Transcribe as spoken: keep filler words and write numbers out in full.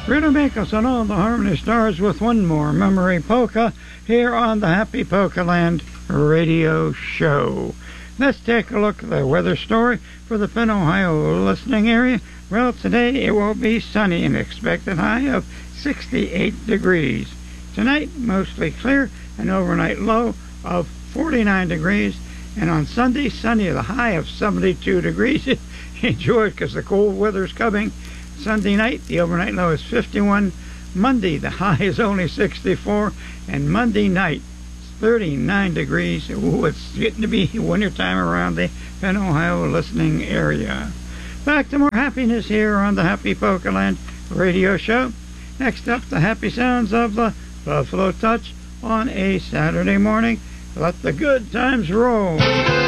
Rita Mickelson on the Harmony Stars with one more memory polka here on the Happy Polka Land radio show. Let's take a look at the weather story for the Finn, Ohio listening area. Well, today it will be sunny and expected high of sixty-eight degrees. Tonight, mostly clear, an overnight low of forty-nine degrees. And on Sunday, sunny with a high of seventy-two degrees. Enjoy it because the cold weather's coming. Sunday night, the overnight low is fifty-one. Monday, the high is only sixty-four. And Monday night, thirty-nine degrees. Ooh, it's getting to be wintertime around the Finn, Ohio listening area. Back to more happiness here on the Happy Polka Land radio show. Next up, the happy sounds of the Buffalo Touch on a Saturday morning. Let the good times roll.